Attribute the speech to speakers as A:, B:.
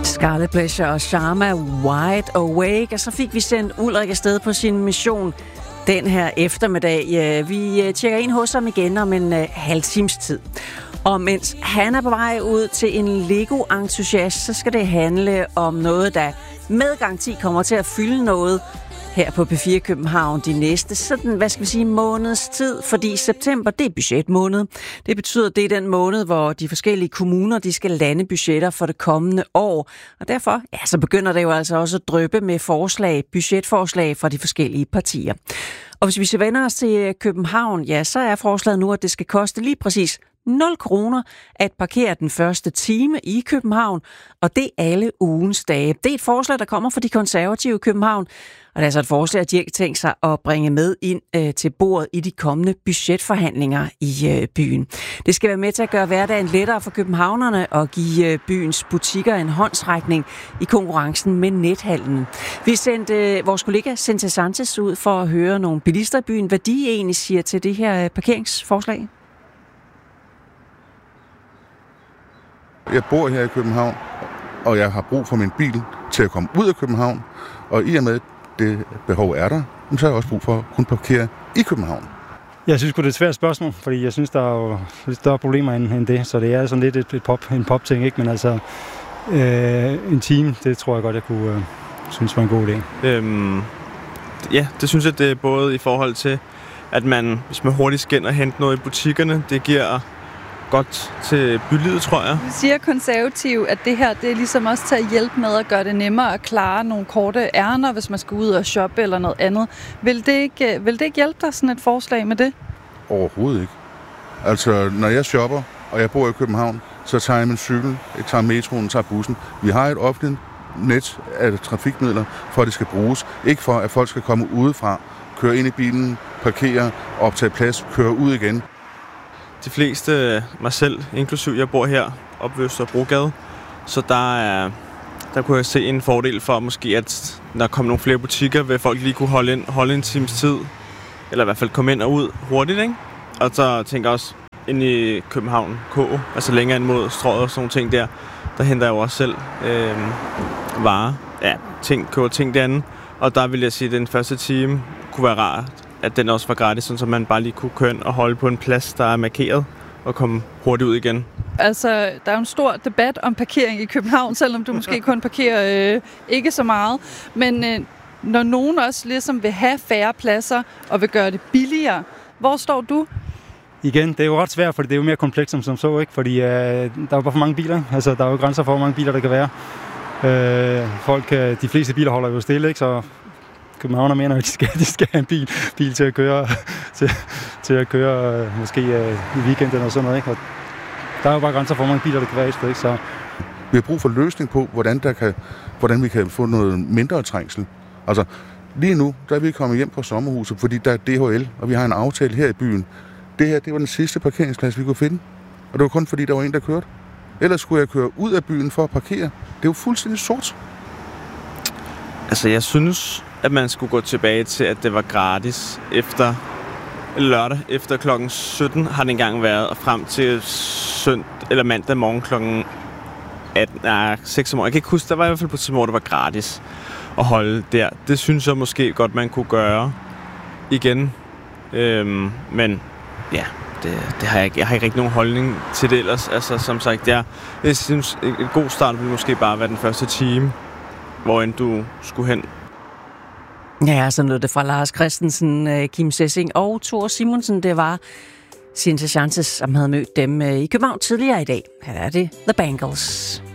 A: Scarlet Pleasure og Sharma, Wide Awake. Og så fik vi sendt Ulrik afsted på sin mission den her eftermiddag. Vi tjekker ind hos ham igen om en halv times tid. Og mens han er på vej ud til en Lego-entusiast, så skal det handle om noget, der med garanti kommer til at fylde noget her på P4 København de næste sådan, måneds tid, fordi september, det er budgetmåned. Det betyder, det er den måned, hvor de forskellige kommuner, de skal lande budgetter for det kommende år. Og derfor, så begynder det jo altså også at dryppe med budgetforslag fra de forskellige partier. Og hvis vi så vender os til København, så er forslaget nu, at det skal koste lige præcis 0 kroner at parkere den første time i København, og det er alle ugens dage. Det er et forslag, der kommer fra de konservative i København, og det er altså et forslag, at de har tænkt sig at bringe med ind til bordet i de kommende budgetforhandlinger i byen. Det skal være med til at gøre hverdagen lettere for københavnerne og give byens butikker en håndsrækning i konkurrencen med nethandlen. Vi sendte vores kollega Cynthia Sanchez ud for at høre nogle bilister i byen, hvad de egentlig siger til det her parkeringsforslag.
B: Jeg bor her i København, og jeg har brug for min bil til at komme ud af København. Og i og med det behov er der, så har jeg også brug for at kunne parkere i København.
C: Jeg synes det er et svært spørgsmål, fordi jeg synes, der er jo lidt større problemer end det. Så det er sådan lidt en pop-ting, ikke? Men altså, en time, det tror jeg godt, jeg kunne synes var en god idé.
D: Det synes jeg, det er både i forhold til, at hvis man hurtigt skal ind og hente noget i butikkerne, det giver godt til bylivet, tror jeg.
E: Vi siger konservative, at det her det er ligesom også til at hjælpe med at gøre det nemmere at klare nogle korte ærender, hvis man skal ud og shoppe eller noget andet. Vil det ikke hjælpe dig, sådan et forslag med det?
B: Overhovedet ikke. Altså, når jeg shopper, og jeg bor i København, så tager jeg min cykel, jeg tager metroen, tager bussen. Vi har et offentligt net af trafikmidler, for at det skal bruges. Ikke for, at folk skal komme udefra, køre ind i bilen, parkere, optage plads, køre ud igen.
D: De fleste, mig selv, inklusiv jeg bor her op ved Østerbrogade, så der kunne jeg se en fordel for måske, at når der kommer nogle flere butikker, vil folk lige kunne holde en times tid, eller i hvert fald komme ind og ud hurtigt, ikke? Og så tænker jeg også ind i København K, altså længere ind mod Strøget og sådan nogle ting der henter jeg jo også selv varer, køber ting derinde, og der vil jeg sige, at den første time kunne være rart, at den også var gratis, så man bare lige kunne køre ind og holde på en plads, der er markeret, og komme hurtigt ud igen.
E: Altså, der er jo en stor debat om parkering i København, selvom du måske kun parkerer ikke så meget. Men når nogen også ligesom vil have færre pladser og vil gøre det billigere, hvor står du?
C: Igen, det er jo ret svært, fordi det er jo mere komplekst som så, ikke? Fordi der er jo bare for mange biler. Altså, der er jo grænser for, hvor mange biler der kan være. De fleste biler holder jo stille, ikke? Så københavner mener, at de skal have en bil til at køre, til at køre måske i weekenden og sådan noget, ikke? Og der er jo bare grænser for, hvor mange biler der kan være et sted, ikke? Så
B: vi har brug for løsning på, hvordan vi kan få noget mindre trængsel. Altså, lige nu, der er vi kommet hjem fra sommerhuset, fordi der er DHL, og vi har en aftale her i byen. Det her, det var den sidste parkeringsplads, vi kunne finde. Og det var kun fordi, der var en, der kørte. Ellers skulle jeg køre ud af byen for at parkere. Det er jo fuldstændig sort.
D: Altså, jeg synes, at man skulle gå tilbage til, at det var gratis lørdag efter klokken 17 har det engang været, og frem til mandag morgen klokken 6 om morgenen. Jeg kan ikke huske, der var i hvert fald på et tidspunkt, hvor det var gratis at holde der. Det synes jeg måske godt, man kunne gøre igen. Men ja, det har jeg ikke. Jeg har ikke rigtig nogen holdning til det ellers. Altså, som sagt, jeg synes, en god start ville måske bare være den første time, hvor end du skulle hen.
A: Ja, så lød det fra Lars Christensen, Kim Sessing og Thor Simonsen. Det var Cynthia Sanchez, som havde mødt dem i København tidligere i dag. Her er det The Bangles.